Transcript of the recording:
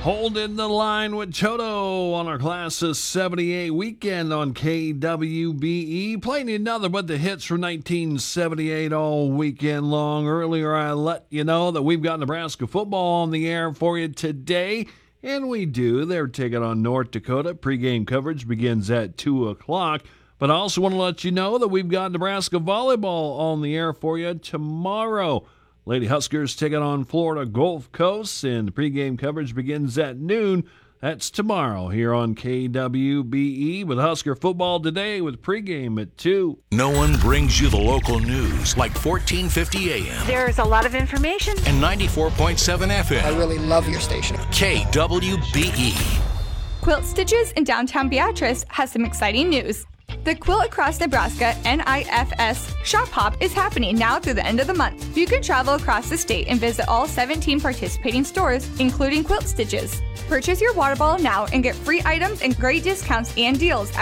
Holding the line with Toto on our Class of 78 weekend on KWBE. Playing you nothing but the hits from 1978 all weekend long. Earlier, I let you know that we've got Nebraska football on the air for you today. And we do. They're taking on North Dakota. Pre-game coverage begins at 2 o'clock. But I also want to let you know that we've got Nebraska volleyball on the air for you tomorrow. Lady Huskers taking on Florida Gulf Coast, and the pregame coverage begins at noon. That's tomorrow here on KWBE with Husker football today with pregame at 2. No one brings you the local news like 1450 AM. There's a lot of information. And 94.7 FM. I really love your station. KWBE. Quilt Stitches in downtown Beatrice has some exciting news. The Quilt Across Nebraska NIFS Shop Hop is happening now through the end of the month. You can travel across the state and visit all 17 participating stores, including Quilt Stitches. Purchase your water bottle now and get free items and great discounts and deals